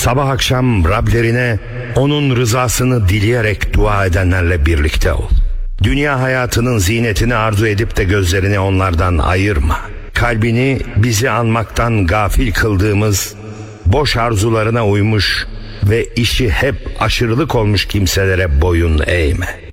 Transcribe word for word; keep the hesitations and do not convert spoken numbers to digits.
Sabah akşam Rablerine onun rızasını dileyerek dua edenlerle birlikte ol. Dünya hayatının zinetini arzu edip de gözlerini onlardan ayırma. Kalbini bizi anmaktan gafil kıldığımız, boş arzularına uymuş ve işi hep aşırılık olmuş kimselere boyun eğme.